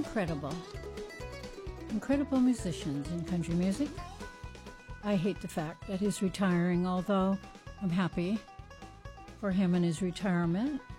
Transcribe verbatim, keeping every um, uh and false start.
incredible. Incredible musicians in country music. I hate the fact that he's retiring, although I'm happy for him and his retirement.